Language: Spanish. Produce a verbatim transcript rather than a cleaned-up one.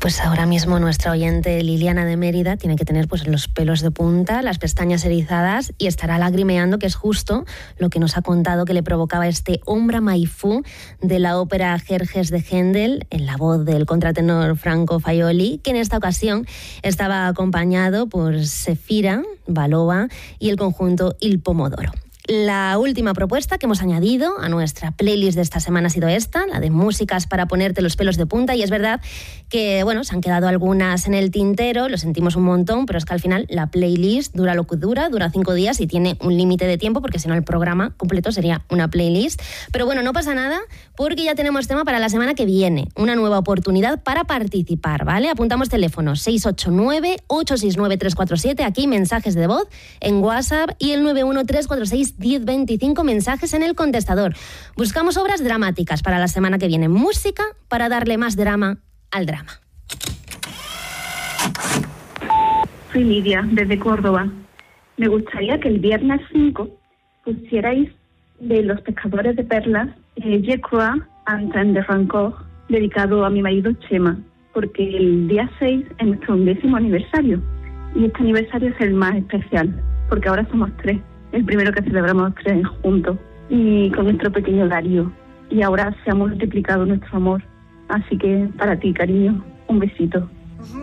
Pues ahora mismo nuestra oyente Liliana de Mérida tiene que tener pues los pelos de punta, las pestañas erizadas y estará lagrimeando, que es justo lo que nos ha contado que le provocaba este Ombra mai fu de la ópera Jerjes de Händel, en la voz del contratenor Franco Faioli, que en esta ocasión estaba acompañado por Sefira Balova y el conjunto Il Pomodoro. La última propuesta que hemos añadido a nuestra playlist de esta semana ha sido esta, la de músicas para ponerte los pelos de punta, y es verdad que, bueno, se han quedado algunas en el tintero, lo sentimos un montón, pero es que al final la playlist dura lo que dura, dura cinco días y tiene un límite de tiempo, porque si no el programa completo sería una playlist. Pero bueno, no pasa nada, porque ya tenemos tema para la semana que viene, una nueva oportunidad para participar, ¿vale? Apuntamos teléfono seis ocho nueve, ocho seis nueve, tres cuatro siete, aquí mensajes de voz en WhatsApp, y el nueve uno tres cuatro seis diez veinticinco, mensajes en el contestador. Buscamos obras dramáticas para la semana que viene, música para darle más drama al drama. Soy Lidia, desde Córdoba. Me gustaría que el viernes cinco pusierais de Los pescadores de perlas eh, Je crois Antoine de Rancor, dedicado a mi marido Chema, porque el día seis es nuestro undécimo aniversario, y este aniversario es el más especial, porque ahora somos tres. El primero que celebramos tres juntos y con nuestro pequeño Darío. Y ahora se ha multiplicado nuestro amor. Así que para ti, cariño, un besito.